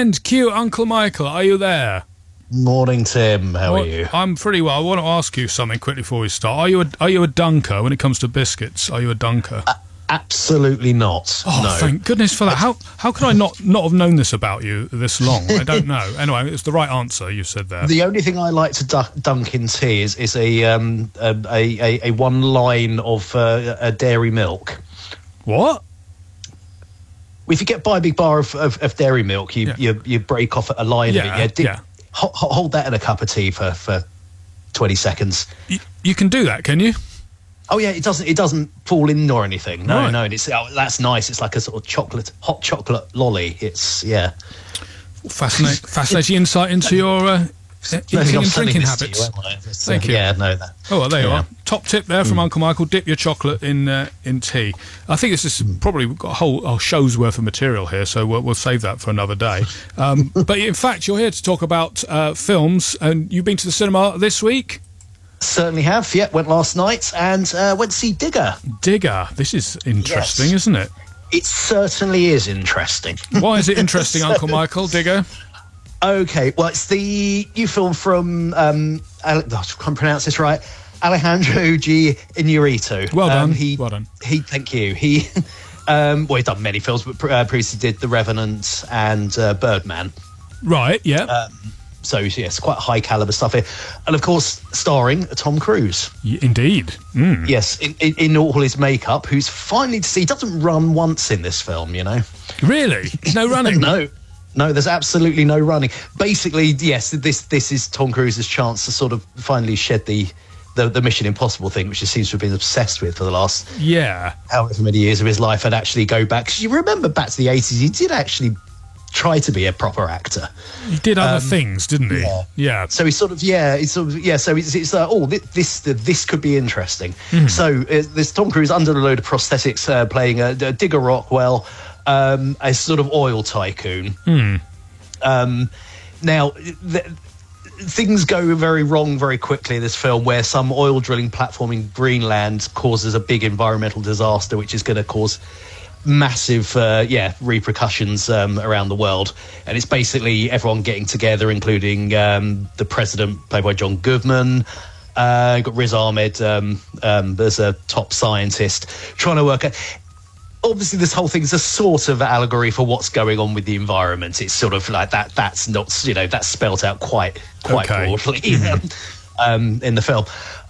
friend, Q, Uncle Michael, are you there? Morning, Tim. How are you? I'm pretty well. I want to ask you something quickly before we start. Are you a dunker when it comes to biscuits? Are you a dunker? Absolutely not. Oh, no. Thank goodness for that. How could I not have known this about you this long? I don't know. Anyway, it's the right answer you said there. The only thing I like to dunk in tea is a one line of a dairy milk. What? If you get by a big bar of dairy milk, you break off a line of it. Yeah. Hold that in a cup of tea for 20 seconds. You can do that, can you? Oh yeah, it doesn't fall in or anything. No, right. no, and that's nice. It's like a sort of hot chocolate lolly. It's fascinating insight into your eating and drinking habits. Thank you. Yeah, no. Oh, well, there you are. Top tip there from Uncle Michael: dip your chocolate in tea. I think this is probably we've got a whole show's worth of material here, so we'll save that for another day. But in fact, you're here to talk about films, and you've been to the cinema this week. Certainly have. Yeah, went last night and went to see Digger. Digger. This is interesting, isn't it? It certainly is interesting. Why is it interesting, Uncle Michael? Digger. Okay, well, it's the new film from I can't pronounce this right. Alejandro G. Inarritu. Well done. Well done. Thank you. He's done many films, but previously did The Revenant and Birdman. Right. Yeah. So, yes, quite high caliber stuff here. And, of course, starring Tom Cruise. Indeed. Mm. Yes, in all his makeup, who's finally to see... He doesn't run once in this film, you know. Really? No running? No, there's absolutely no running. Basically, yes, this is Tom Cruise's chance to sort of finally shed the Mission Impossible thing, which he seems to have been obsessed with for the last... however many years of his life, and actually go back... Because you remember back to the 80s, he did actually... try to be a proper actor. He did other things, didn't he? Yeah. So So this could be interesting. So there's Tom Cruise under a load of prosthetics, playing a Digger Rockwell, a sort of oil tycoon. Now things go very wrong very quickly in this film, where some oil drilling platform in Greenland causes a big environmental disaster, which is going to cause massive repercussions around the world. And it's basically everyone getting together, including the president, played by John Goodman. Got Riz Ahmed as a top scientist, trying to work out... Obviously, this whole thing's a sort of allegory for what's going on with the environment. It's sort of like that. That's not, that's spelt out quite broadly in the film.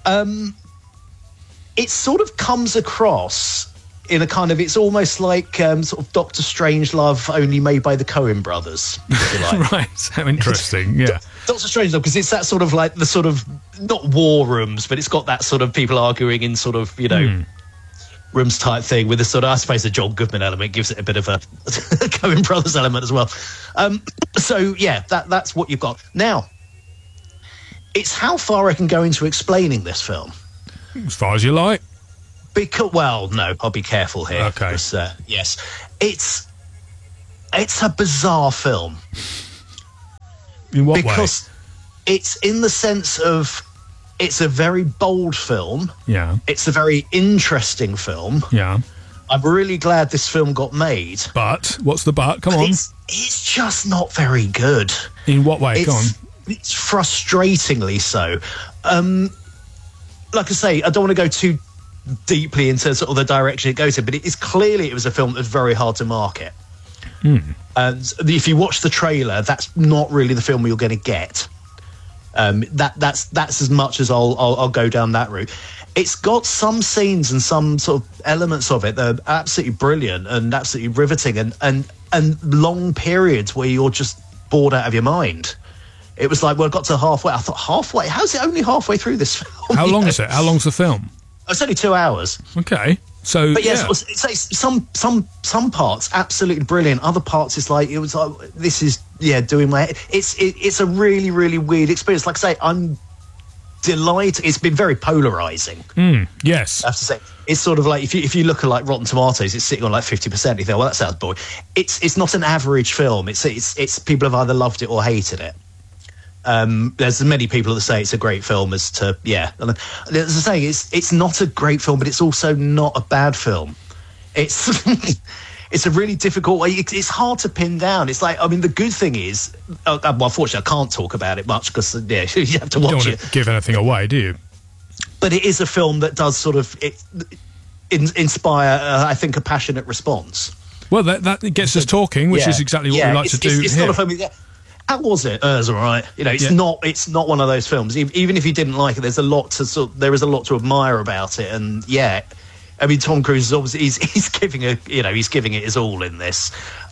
It sort of comes across in a kind of... It's almost like sort of Doctor Strangelove, only made by the Coen brothers, if you like. Right, how interesting, yeah. Doctor Strangelove, because it's that sort of like the sort of... Not war rooms, but it's got that sort of people arguing in sort of, rooms type thing with a sort of... I suppose the John Goodman element gives it a bit of a Coen brothers element as well. So, yeah, that's what you've got. Now, it's how far I can go into explaining this film. As far as you like. Because, well, no, I'll be careful here. Okay. Because, yes, it's a bizarre film. In what way? Because it's in the sense of it's a very bold film. Yeah. It's a very interesting film. Yeah. I'm really glad this film got made. But what's the but? Come on. It's just not very good. In what way? Go on. It's frustratingly so. Like I say, I don't want to go too deeply into sort of the direction it goes in, but it was a film that was very hard to market. And if you watch the trailer, that's not really the film you're going to get. That's as much as I'll go down that route. It's got some scenes and some sort of elements of it that are absolutely brilliant and absolutely riveting, and long periods where you're just bored out of your mind. It was like, well, I got to halfway. I thought, halfway? How's it only halfway through this film? How long is it? How long's the film? It's only 2 hours. Okay. So, but yes, it's some parts absolutely brilliant. Other parts, it was like, this is doing my head. It's a really, really weird experience. Like I say, I'm delighted. It's been very polarizing. Yes, I have to say, it's sort of like if you look at like Rotten Tomatoes, it's sitting on like 50%. You think, well, that sounds boring. It's not an average film. It's people have either loved it or hated it. There's many people that say it's a great film as I say, it's not a great film, but it's also not a bad film. It's it's a really difficult way. It's hard to pin down. It's like, I mean, the good thing is, well, unfortunately, I can't talk about it much because you have to watch it. You don't want to give anything away, do you? But it is a film that does sort of inspire, I think, a passionate response. Well, that gets us talking, which is exactly what we like to do it's here. Not a film. How was it? It was all right. It's not one of those films. Even if you didn't like it, there is a lot to admire about it. And I mean, Tom Cruise is obviously he's giving it his all in this.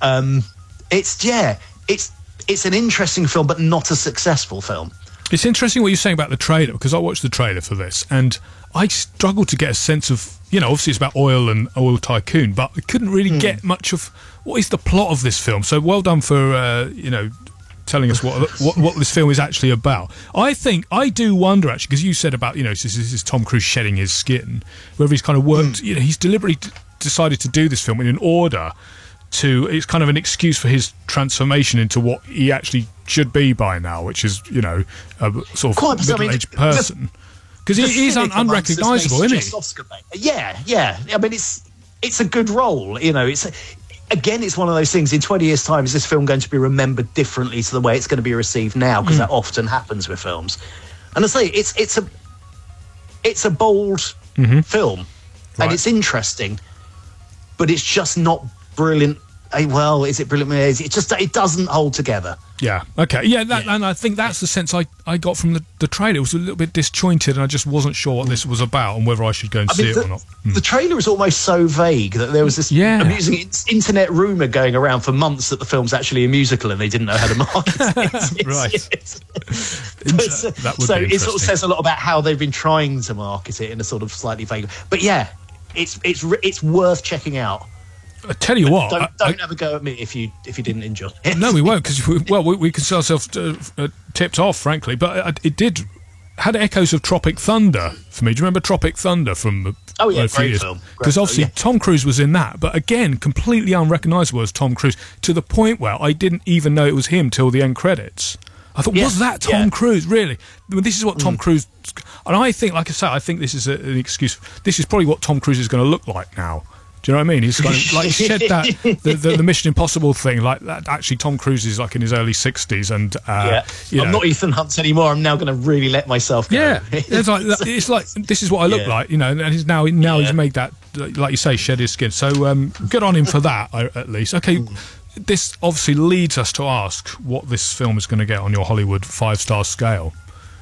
It's an interesting film, but not a successful film. It's interesting what you're saying about the trailer, because I watched the trailer for this and I struggled to get a sense of, obviously it's about oil and oil tycoon, but I couldn't really get much of what is the plot of this film. So well done for, telling us what this film is actually about. I do wonder, actually, because you said about, this is Tom Cruise shedding his skin, whether he's kind of worked, he's deliberately decided to do this film in order to, it's kind of an excuse for his transformation into what he actually should be by now, which is, a sort of middle-aged person. Because he's unrecognisable, isn't he? Oscar bait. Yeah. I mean, it's a good role, It's one of those things. In 20 years' time, is this film going to be remembered differently to the way it's going to be received now? Because that often happens with films. And I say it's a bold film, and it's interesting, but it's just not brilliant. Well, is it brilliant? It doesn't hold together. Yeah. Okay. Yeah. And I think that's the sense I got from the trailer. It was a little bit disjointed, and I just wasn't sure what this was about and whether I should go and see it or not. The trailer is almost so vague that there was this amusing internet rumor going around for months that the film's actually a musical, and they didn't know how to market it. Right. That would be it sort of says a lot about how they've been trying to market it in a sort of slightly vague. But it's worth checking out. I tell you what, don't have a go at me if you didn't enjoy it. No, we won't, because we consider ourselves tipped off, frankly. But it had echoes of Tropic Thunder for me. Do you remember Tropic Thunder from? Oh yeah, great film. Because obviously Tom Cruise was in that, but again, completely unrecognisable as Tom Cruise, to the point where I didn't even know it was him till the end credits. I thought, was that Tom Cruise? Really? I mean, this is what Tom Cruise. And I think, like I say, I think this is an excuse. This is probably what Tom Cruise is going to look like now. Do you know what I mean? He's kind of like shed that the Mission Impossible thing, like that. Actually, Tom Cruise is like in his early 60s, and I'm not Ethan Hunt anymore. I'm now going to really let myself go. Yeah, it's like this is what I look like, and he's now he's made that, like you say, shed his skin. So good on him for that, at least. Okay, this obviously leads us to ask what this film is going to get on your Hollywood 5-star scale.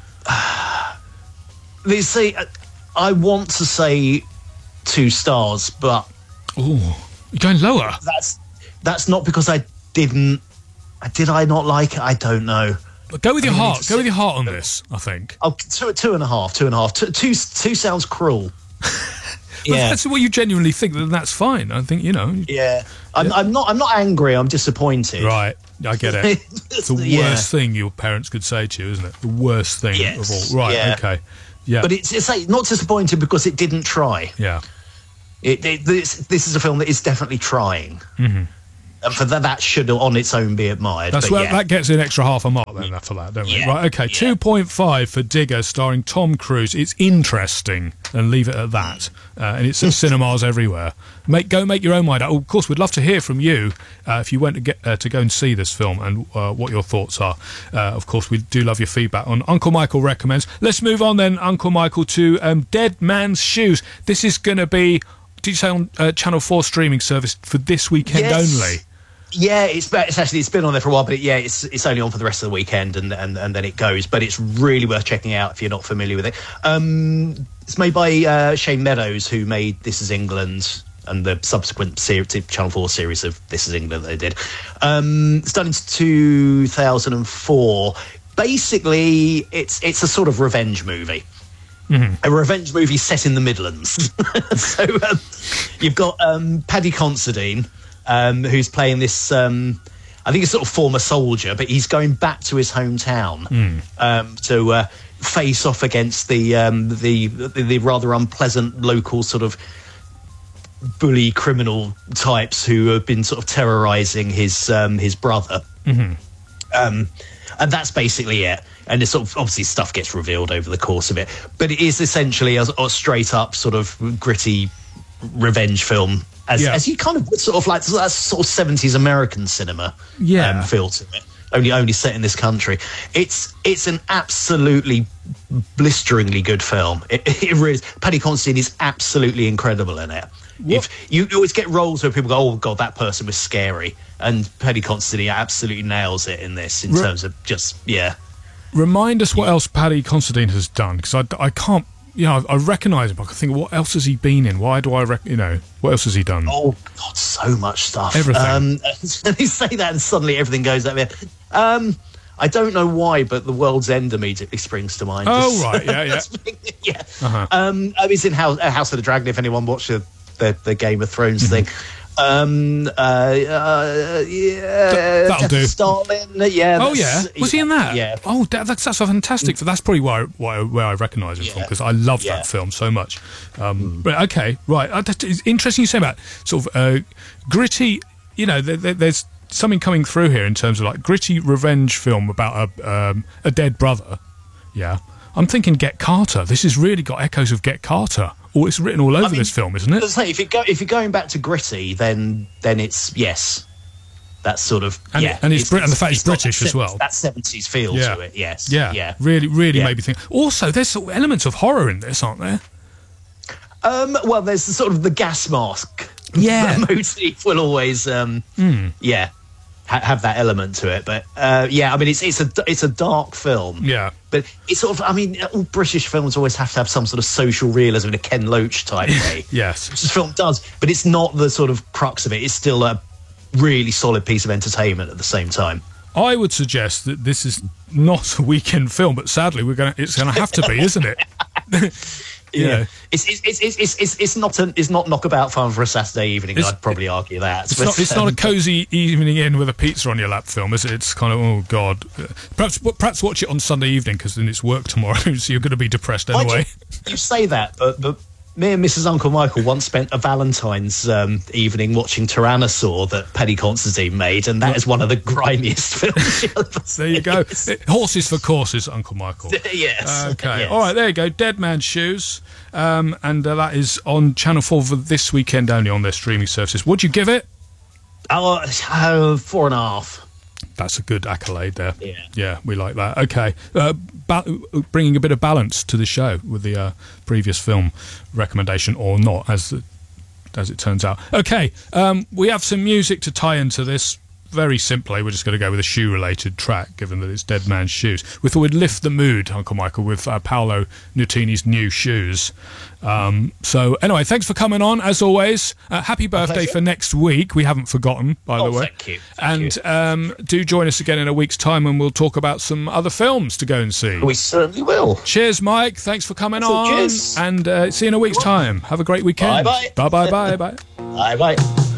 They say I want to say 2 stars, but. Oh, you're going lower. That's not because I didn't. Did I not like it? I don't know. But go with your heart. Go with your heart on this, I think. Oh, 2.5. 2.5. Two sounds cruel. Well, if that's what you genuinely think, then that's fine. I think, Yeah. I'm not angry. I'm disappointed. Right. I get it. It's the worst thing your parents could say to you, isn't it? The worst thing of all. Right. Yeah. Okay. Yeah. But it's like not disappointed because it didn't try. Yeah. This is a film that is definitely trying, and for that should on its own be admired. That's where that gets an extra half a mark then for that, don't we? Right, okay, 2.5 for Digger, starring Tom Cruise. It's interesting, and leave it at that. And it's at cinemas everywhere. Go make your own mind up. Of course, we'd love to hear from you if you went to go and see this film and what your thoughts are. Of course, we do love your feedback on Uncle Michael Recommends. Let's move on then, Uncle Michael, to Dead Man's Shoes. This is going to be. Did you say on Channel 4 streaming service for this weekend only? Yeah, it's been on there for a while, but it's only on for the rest of the weekend, and then it goes. But it's really worth checking out if you're not familiar with it. It's made by Shane Meadows, who made This Is England and the subsequent Channel 4 series of This Is England that they did. It's done in 2004. Basically, it's a sort of revenge movie. A revenge movie set in the Midlands. So you've got Paddy Considine, who's playing this. I think he's sort of former soldier, but he's going back to his hometown to face off against the rather unpleasant local sort of bully criminal types who have been sort of terrorising his brother. And that's basically it. And it's sort of obviously stuff gets revealed over the course of it, but it is essentially a straight up sort of gritty revenge film as you kind of sort of like that sort of 70s American cinema feel to it. Only set in this country. It's an absolutely blisteringly good film. It really is. Paddy Considine is absolutely incredible in it. If you always get roles where people go, "Oh God, that person was scary," and Paddy Considine absolutely nails it in this in terms of just Remind us what else Paddy Considine has done, because I can't. I recognise him. I can think, what else has he been in? Why do I what else has he done? Oh God, so much stuff. Everything. You say that and suddenly everything goes up there. I don't know why, but The World's End immediately springs to mind. Oh, right, yeah. Yeah. Uh-huh. He's in House of the Dragon, if anyone watched the Game of Thrones thing. That'll do. Stalin, was he in that? Yeah. Oh, that's fantastic. That's probably where I recognise him from, because I love that film so much. But okay, right. It's interesting you say about sort of gritty. There's something coming through here in terms of like gritty revenge film about a dead brother. Yeah, I'm thinking Get Carter. This has really got echoes of Get Carter. Oh, it's written all over this film, isn't it? Say, if you're going back to gritty, then it's that's sort of and it's and the fact it's British as well. That 70s feel to it. Yes, really made me think. Also, there's sort of elements of horror in this, aren't there? Well, there's the sort of the gas mask. Yeah, motif will always have that element to it. But it's a dark film. Yeah, but it's sort of, all British films always have to have some sort of social realism in a Ken Loach type way. Yes, which this film does, but it's not the sort of crux of it. It's still a really solid piece of entertainment at the same time. I would suggest that this is not a weekend film, but sadly it's going to have to be, isn't it? Yeah, it's not knockabout fun for a Saturday evening. I'd probably argue that it's not a cosy evening in with a pizza on your lap film, is it? It's kind of, oh God. Perhaps watch it on Sunday evening, because then it's work tomorrow, so you're going to be depressed anyway. You say that, but me and Mrs. Uncle Michael once spent a Valentine's evening watching Tyrannosaur that Paddy Considine made, and that is one of the grimiest films you'll ever see. There you go. Horses for courses, Uncle Michael. Yes. Okay. Yes. All right, there you go. Dead Man's Shoes. And that is on Channel 4 for this weekend only on their streaming services. What'd you give it? 4.5. That's a good accolade there. Yeah, we like that. Okay, bringing a bit of balance to the show with the previous film recommendation, or not, as it turns out. Okay, we have some music to tie into this. Very simply, we're just going to go with a shoe-related track, given that it's Dead Man's Shoes. We thought we'd lift the mood, Uncle Michael, with Paolo Nutini's new shoes. So, anyway, thanks for coming on, as always. Happy birthday for next week. We haven't forgotten, by the way. Thank you. And do join us again in a week's time, and we'll talk about some other films to go and see. We certainly will. Cheers, Mike. Thanks for coming on. Cheers. And see you in a week's time. Have a great weekend. Bye-bye. Bye-bye. Bye-bye. Bye-bye.